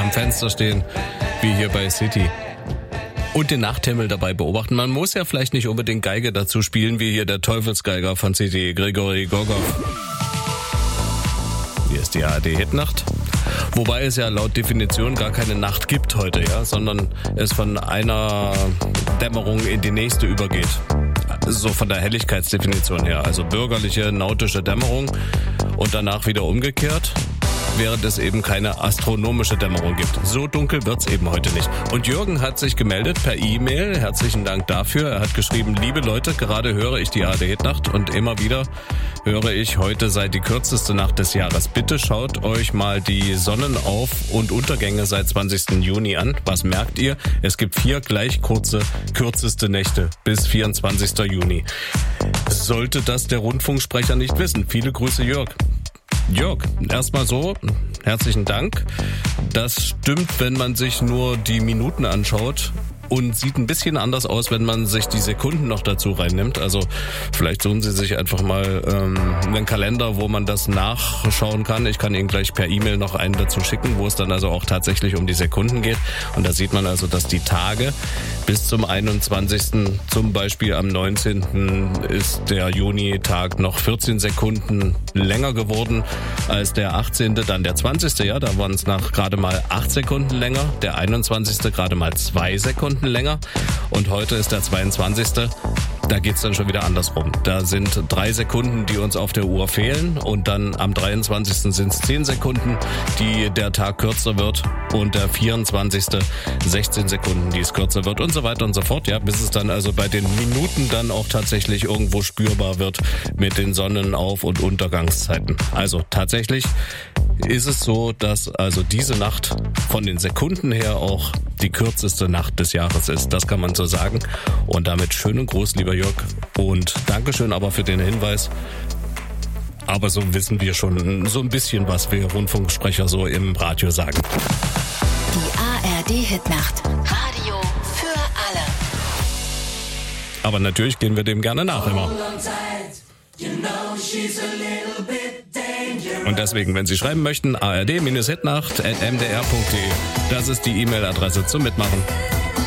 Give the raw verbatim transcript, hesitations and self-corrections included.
am Fenster stehen, wie hier bei City. Und den Nachthimmel dabei beobachten. Man muss ja vielleicht nicht unbedingt Geige dazu spielen, wie hier der Teufelsgeiger von City, Grigori Gorgov. Hier ist die A R D-Hitnacht. Wobei es ja laut Definition gar keine Nacht gibt heute, ja, sondern es von einer Dämmerung in die nächste übergeht. So von der Helligkeitsdefinition her. Also bürgerliche, nautische Dämmerung und danach wieder umgekehrt, während es eben keine astronomische Dämmerung gibt. So dunkel wird's eben heute nicht. Und Jürgen hat sich gemeldet per E-Mail. Herzlichen Dank dafür. Er hat geschrieben, liebe Leute, gerade höre ich die A R D-Hitnacht und immer wieder höre ich, heute sei die kürzeste Nacht des Jahres. Bitte schaut euch mal die Sonnenauf- und Untergänge seit zwanzigsten Juni an. Was merkt ihr? Es gibt vier gleich kurze, kürzeste Nächte bis vierundzwanzigsten Juni. Sollte das der Rundfunksprecher nicht wissen? Viele Grüße, Jörg. Jörg, erstmal so, herzlichen Dank. Das stimmt, wenn man sich nur die Minuten anschaut und sieht ein bisschen anders aus, wenn man sich die Sekunden noch dazu reinnimmt. Also vielleicht suchen Sie sich einfach mal ähm, einen Kalender, wo man das nachschauen kann. Ich kann Ihnen gleich per E-Mail noch einen dazu schicken, wo es dann also auch tatsächlich um die Sekunden geht. Und da sieht man also, dass die Tage bis zum einundzwanzigsten Zum Beispiel am neunzehnten ist der Junitag noch vierzehn Sekunden länger geworden als der achtzehnte Dann der zwanzigste Ja, da waren es nach gerade mal acht Sekunden länger. Der einundzwanzigste gerade mal zwei Sekunden länger. Und heute ist der zweiundzwanzigste Da geht's dann schon wieder andersrum. Da sind drei Sekunden, die uns auf der Uhr fehlen. Und dann am dreiundzwanzigsten sind es zehn Sekunden, die der Tag kürzer wird. Und der vierundzwanzigste sechzehn Sekunden, die es kürzer wird. Und so weiter und so fort. Ja, bis es dann also bei den Minuten dann auch tatsächlich irgendwo spürbar wird mit den Sonnenauf- und Untergangszeiten. Also tatsächlich ist es so, dass also diese Nacht von den Sekunden her auch die kürzeste Nacht des Jahres ist. Das kann man so sagen. Und damit schönen Gruß, lieber Jörg. Und Dankeschön aber für den Hinweis. Aber so wissen wir schon so ein bisschen, was wir Rundfunksprecher so im Radio sagen. Die A R D-Hitnacht. Radio für alle. Aber natürlich gehen wir dem gerne nach immer. Und deswegen, wenn Sie schreiben möchten, A R D Hitnacht at m d r punkt d e. Das ist die E-Mail-Adresse zum Mitmachen.